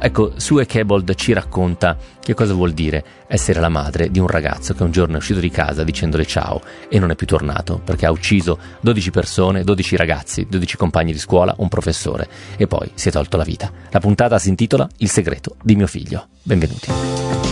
Ecco, Sue Kebold ci racconta che cosa vuol dire essere la madre di un ragazzo che un giorno è uscito di casa dicendole ciao e non è più tornato perché ha ucciso 12 persone, 12 ragazzi, 12 compagni di scuola, un professore e poi si è tolto la vita. La puntata si intitola Il segreto di mio figlio. Benvenuti.